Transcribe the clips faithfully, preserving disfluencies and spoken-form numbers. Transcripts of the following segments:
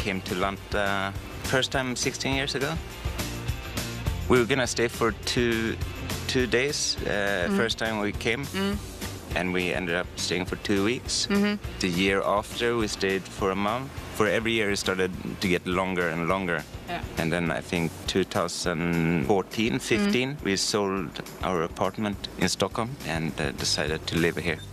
came to Lanta first time sixteen years ago. We were gonna stay for two two days. Uh, mm. First time we came, mm. and we ended up staying for two weeks. Mm-hmm. The year after, we stayed for a month. For every year, it started to get longer and longer. Yeah. And then I think two thousand fourteen, fifteen, mm. we sold our apartment in Stockholm and uh, decided to live here.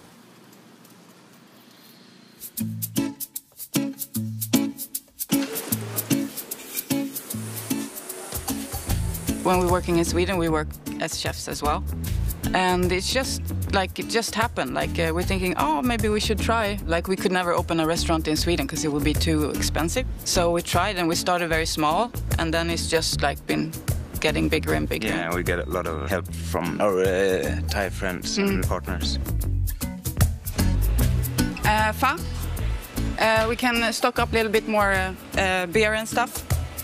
When we're working in Sweden, we work as chefs as well. And it's just like, it just happened. Like uh, we're thinking, oh, maybe we should try. Like we could never open a restaurant in Sweden because it would be too expensive. So we tried and we started very small. And then it's just like been getting bigger and bigger. Yeah, we get a lot of help from our uh, Thai friends mm. and partners. Uh, Pha. Uh, we can stock up a little bit more uh, uh, beer and stuff.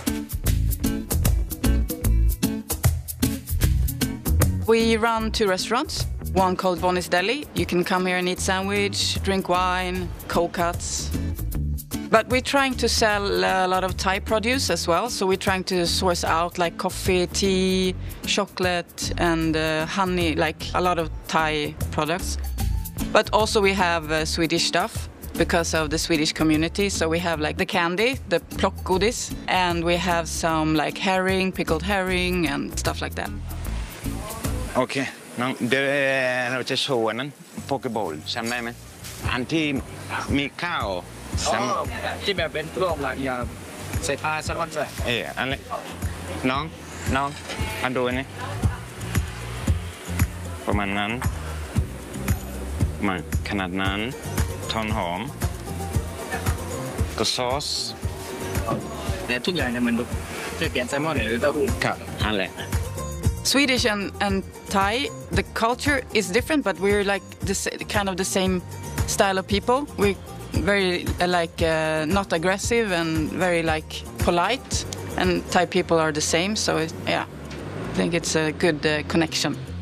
We run two restaurants, one called Bonnie's Deli. You can come here and eat sandwich, drink wine, cold cuts. But we're trying to sell a lot of Thai produce as well, so we're trying to source out like coffee, tea, chocolate and uh, honey, like a lot of Thai products. But also we have uh, Swedish stuff because of the Swedish community. So we have like the candy, the plockgodis, and we have some like herring, pickled herring and stuff like that. โอเคน้องเดี๋ยวเราจะโชว์อันนั้นโปเกบอลจำได้ไหมอันที่มีข้าวที่แบบเป็นพวกหลักยาใส่ปลาแซลมอนใส่เอออันนี้น้องน้องอันดูอันนี้ประมาณนั้นมาขนาดนั้นทอนหอมก็ซอสแต่ทุกอย่างเนี่ยมันจะเปลี่ยนแซลมอนหรือเต้าหู้ครับอันแหละ Swedish and, and Thai, the culture is different, but we're like this kind of the same style of people. We're very uh, like uh, not aggressive and very like polite, and Thai people are the same. So it, yeah, I think it's a good uh, connection.